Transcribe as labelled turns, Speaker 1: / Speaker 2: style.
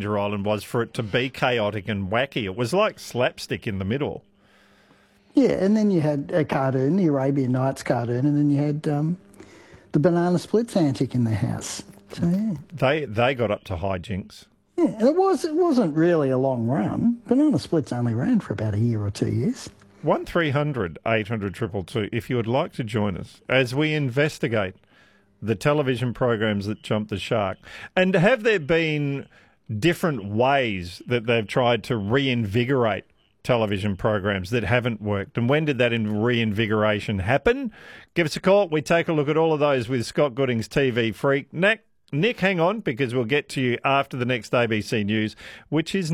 Speaker 1: Danger Island was for it to be chaotic and wacky. It was like slapstick in the middle.
Speaker 2: Yeah, and then you had a cartoon, the Arabian Nights cartoon, and then you had the Banana Splits antic in their house. So, yeah.
Speaker 1: They got up to hijinks.
Speaker 2: Yeah, and it wasn't really a long run. Banana Splits only ran for about a year or 2 years.
Speaker 1: 1300 800 222 if you would like to join us as we investigate the television programs that jumped the shark. And have there been different ways that they've tried to reinvigorate television programs that haven't worked? And when did that reinvigoration happen? Give us a call. We take a look at all of those with Scott Gooding's TV Freak. Nick, hang on, because we'll get to you after the next ABC News, which is